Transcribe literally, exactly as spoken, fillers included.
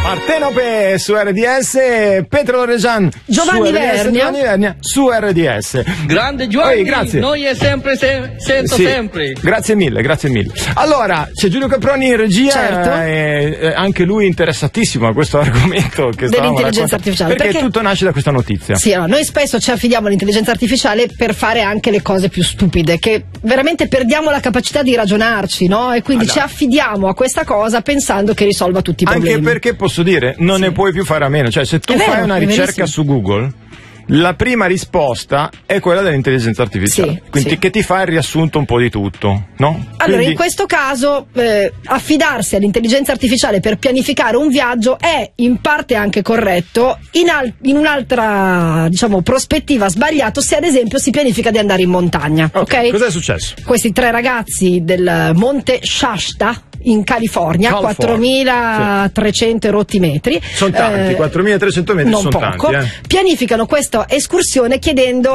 Partenope su R D S, Pietro Lorejan Giovanni su R D S, Vernia. Giovanni Vernia su R D S. Grande Giovanni, Oi, grazie. noi è sempre se- sento Sì, sempre. Grazie mille, grazie mille. Allora, c'è Giulio Caproni in regia, Certo. eh, eh, anche lui interessatissimo a questo argomento che stavamo Dell'intelligenza raccontando, artificiale, perché, perché- tutto nasce da questa notizia. Sì, allora, noi spesso ci affidiamo all'intelligenza artificiale per fare anche le cose più stupide, che veramente perdiamo la capacità di ragionarci, no? E quindi Ah, ci affidiamo a questa cosa pensando che risolva tutti i problemi. Anche perché posso dire, non Sì. ne puoi più fare a meno, cioè se tu È vero, fai una è ricerca verissimo. su Google, la prima risposta è quella dell'intelligenza artificiale, Sì, quindi sì. che ti fa il riassunto un po' di tutto, no? Allora, Quindi- in questo caso eh, affidarsi all'intelligenza artificiale per pianificare un viaggio è in parte anche corretto, in, al- in un'altra, diciamo, prospettiva sbagliato se ad esempio si pianifica di andare in montagna, ok? Cos'è successo? Questi tre ragazzi del Monte Shasta in California, California, quattromilatrecento rotti metri. Sono tanti, eh, quattromilatrecento metri non sono poco. tanti, eh. Pianificano questa escursione chiedendo